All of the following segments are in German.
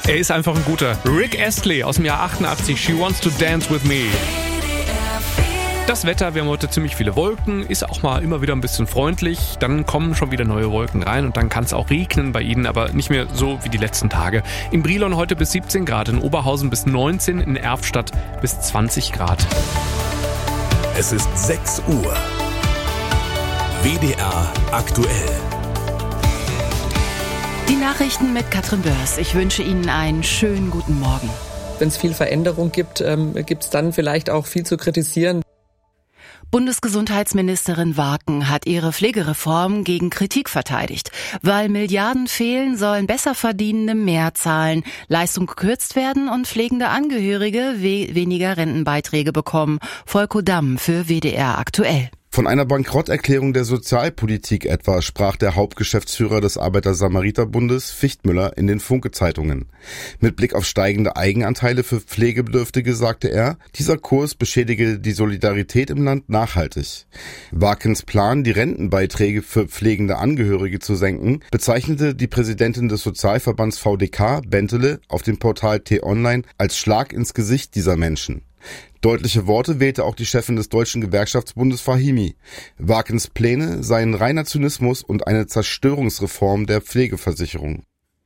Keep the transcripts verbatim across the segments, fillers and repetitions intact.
Er ist einfach ein guter. Rick Astley aus dem Jahr achtundachtzig, She Wants to Dance With Me. Das Wetter, wir haben heute ziemlich viele Wolken, ist auch mal immer wieder ein bisschen freundlich. Dann kommen schon wieder neue Wolken rein und dann kann es auch regnen bei Ihnen, aber nicht mehr so wie die letzten Tage. In Brilon heute bis siebzehn Grad, in Oberhausen bis neunzehn, in Erftstadt bis zwanzig Grad. Es ist sechs Uhr. W D R aktuell. Die Nachrichten mit Katrin Börs. Ich wünsche Ihnen einen schönen guten Morgen. Wenn es viel Veränderung gibt, ähm, gibt es dann vielleicht auch viel zu kritisieren. Bundesgesundheitsministerin Waken hat ihre Pflegereform gegen Kritik verteidigt. Weil Milliarden fehlen, sollen Besserverdienende mehr zahlen, Leistung gekürzt werden und pflegende Angehörige we- weniger Rentenbeiträge bekommen. Volko Damm für W D R aktuell. Von einer Bankrotterklärung der Sozialpolitik etwa sprach der Hauptgeschäftsführer des Arbeiter-Samariter-Bundes Fichtmüller in den Funke-Zeitungen. Mit Blick auf steigende Eigenanteile für Pflegebedürftige sagte er, dieser Kurs beschädige die Solidarität im Land nachhaltig. Wakens Plan, die Rentenbeiträge für pflegende Angehörige zu senken, bezeichnete die Präsidentin des Sozialverbands V D K, Bentele, auf dem Portal T-Online als Schlag ins Gesicht dieser Menschen. Deutliche Worte wählte auch die Chefin des Deutschen Gewerkschaftsbundes Fahimi. Wakens Pläne seien reiner Zynismus und eine Zerstörungsreform der Pflegeversicherung.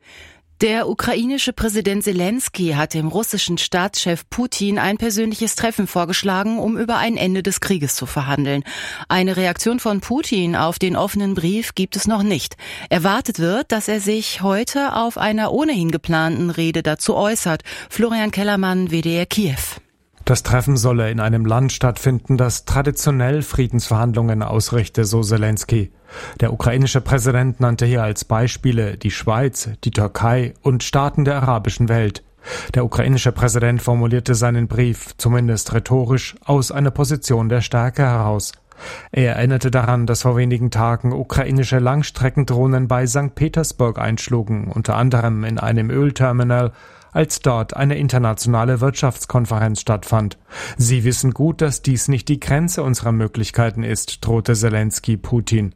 Der ukrainische Präsident Zelensky hat dem russischen Staatschef Putin ein persönliches Treffen vorgeschlagen, um über ein Ende des Krieges zu verhandeln. Eine Reaktion von Putin auf den offenen Brief gibt es noch nicht. Erwartet wird, dass er sich heute auf einer ohnehin geplanten Rede dazu äußert. Florian Kellermann, W D R Kiew. Das Treffen solle in einem Land stattfinden, das traditionell Friedensverhandlungen ausrichte, so Zelensky. Der ukrainische Präsident nannte hier als Beispiele die Schweiz, die Türkei und Staaten der arabischen Welt. Der ukrainische Präsident formulierte seinen Brief, zumindest rhetorisch, aus einer Position der Stärke heraus. Er erinnerte daran, dass vor wenigen Tagen ukrainische Langstreckendrohnen bei Sankt Petersburg einschlugen, unter anderem in einem Ölterminal, als dort eine internationale Wirtschaftskonferenz stattfand. Sie wissen gut, dass dies nicht die Grenze unserer Möglichkeiten ist, drohte Zelensky Putin.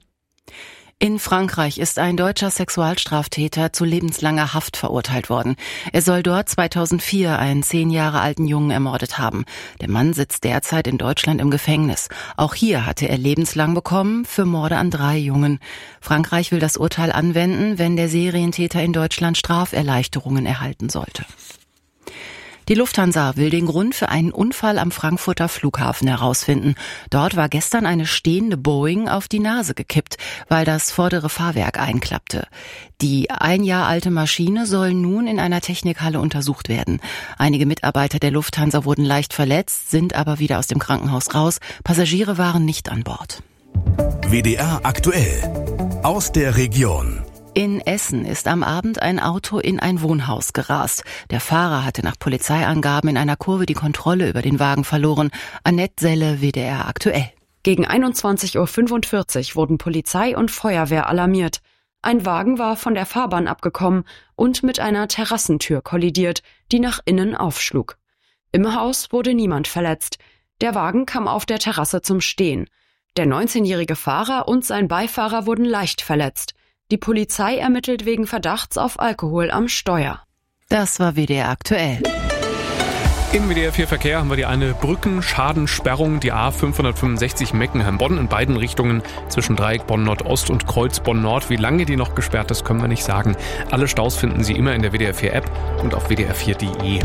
In Frankreich ist ein deutscher Sexualstraftäter zu lebenslanger Haft verurteilt worden. Er soll dort zweitausendvier einen zehn Jahre alten Jungen ermordet haben. Der Mann sitzt derzeit in Deutschland im Gefängnis. Auch hier hatte er lebenslang bekommen für Morde an drei Jungen. Frankreich will das Urteil anwenden, wenn der Serientäter in Deutschland Straferleichterungen erhalten sollte. Die Lufthansa will den Grund für einen Unfall am Frankfurter Flughafen herausfinden. Dort war gestern eine stehende Boeing auf die Nase gekippt, weil das vordere Fahrwerk einklappte. Die ein Jahr alte Maschine soll nun in einer Technikhalle untersucht werden. Einige Mitarbeiter der Lufthansa wurden leicht verletzt, sind aber wieder aus dem Krankenhaus raus. Passagiere waren nicht an Bord. W D R aktuell aus der Region. In Essen ist am Abend ein Auto in ein Wohnhaus gerast. Der Fahrer hatte nach Polizeiangaben in einer Kurve die Kontrolle über den Wagen verloren. Annette Selle, W D R aktuell. Gegen einundzwanzig Uhr fünfundvierzig wurden Polizei und Feuerwehr alarmiert. Ein Wagen war von der Fahrbahn abgekommen und mit einer Terrassentür kollidiert, die nach innen aufschlug. Im Haus wurde niemand verletzt. Der Wagen kam auf der Terrasse zum Stehen. Der neunzehnjährige Fahrer und sein Beifahrer wurden leicht verletzt. Die Polizei ermittelt wegen Verdachts auf Alkohol am Steuer. Das war W D R aktuell. Im W D R vier Verkehr haben wir die eine Brückenschadensperrung, die A fünfhundertfünfundsechzig Meckenheim-Bonn in beiden Richtungen zwischen Dreieck Bonn-Nord-Ost und Kreuz Bonn-Nord. Wie lange die noch gesperrt ist, können wir nicht sagen. Alle Staus finden Sie immer in der W D R vier App und auf w d r vier punkt d e.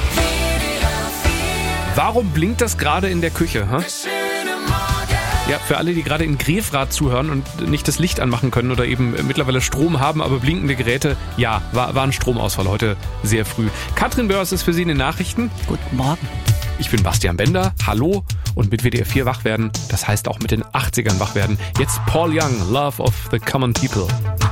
Warum blinkt das gerade in der Küche? Hä? Ja, für alle, die gerade in Grefrath zuhören und nicht das Licht anmachen können oder eben mittlerweile Strom haben, aber blinkende Geräte, ja, war, war ein Stromausfall heute sehr früh. Katrin Börs ist für Sie in den Nachrichten. Guten Morgen. Ich bin Bastian Bender, hallo, und mit W D R vier wach werden, das heißt auch mit den achtzigern wach werden. Jetzt Paul Young, Love of the Common People.